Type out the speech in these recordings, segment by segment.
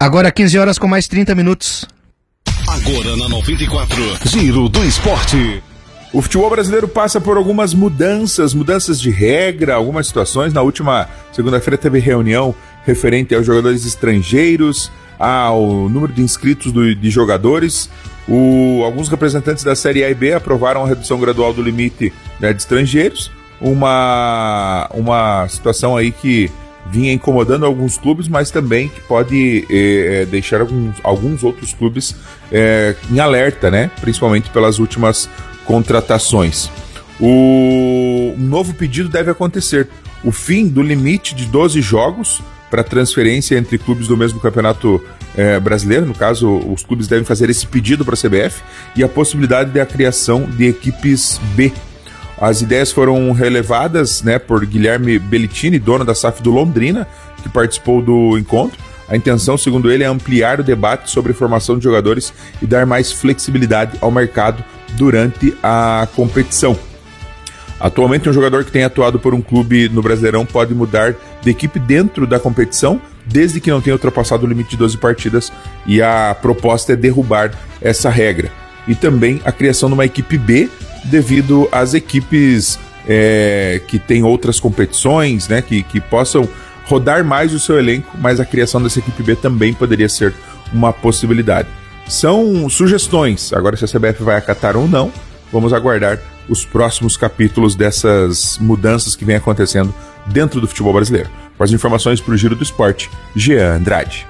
Agora 15 horas com mais 30 minutos. Agora na 94, Giro do Esporte. O futebol brasileiro passa por algumas mudanças de regra, algumas situações. Na última segunda-feira teve reunião referente aos jogadores estrangeiros, ao número de inscritos de jogadores. Alguns representantes da Série A e B aprovaram a redução gradual do limite, né, de estrangeiros. Uma situação aí que vinha incomodando alguns clubes, mas também que pode deixar alguns outros clubes em alerta, né? Principalmente pelas últimas contratações. Um novo pedido deve acontecer. O fim do limite de 12 jogos para transferência entre clubes do mesmo campeonato brasileiro. No caso, os clubes devem fazer esse pedido para a CBF e a possibilidade da criação de equipes B. As ideias foram relevadas, né, por Guilherme Belitini, dono da SAF do Londrina, que participou do encontro. A intenção, segundo ele, é ampliar o debate sobre formação de jogadores e dar mais flexibilidade ao mercado durante a competição. Atualmente, um jogador que tem atuado por um clube no Brasileirão pode mudar de equipe dentro da competição, desde que não tenha ultrapassado o limite de 12 partidas, e a proposta é derrubar essa regra. E também a criação de uma equipe B, devido às equipes que têm outras competições, né, que possam rodar mais o seu elenco, mas a criação dessa equipe B também poderia ser uma possibilidade. São sugestões, agora se a CBF vai acatar ou não, vamos aguardar os próximos capítulos dessas mudanças que vem acontecendo dentro do futebol brasileiro. Com as informações para o Giro do Esporte, Jean Andrade.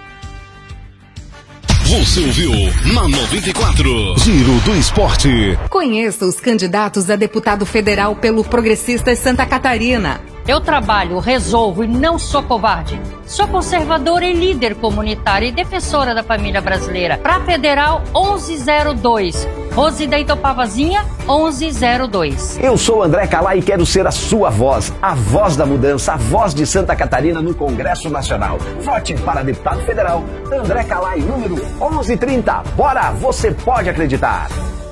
Você ouviu na 94, Giro do Esporte. Conheça os candidatos a deputado federal pelo Progressistas Santa Catarina. Eu trabalho, resolvo e não sou covarde. Sou conservadora e líder comunitária e defensora da família brasileira. Pra Federal 1102. Rose da Itopavazinha 1102. Eu sou André Calai e quero ser a sua voz. A voz da mudança, a voz de Santa Catarina no Congresso Nacional. Vote para deputado federal André Calai, número 1130. Bora, você pode acreditar.